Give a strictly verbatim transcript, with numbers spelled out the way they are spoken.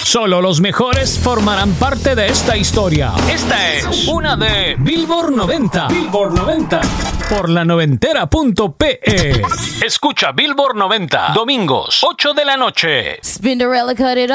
Solo los mejores formarán parte de esta historia. Esta es una de Billboard noventa. Billboard noventa. Por la noventera punto pe. Escucha Billboard noventa. Domingos, ocho de la noche. Spinderella cut it